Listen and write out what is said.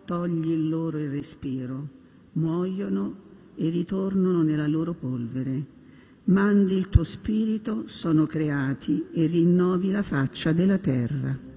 togli il loro il respiro, muoiono e ritornano nella loro polvere. Mandi il tuo spirito, sono creati e rinnovi la faccia della terra.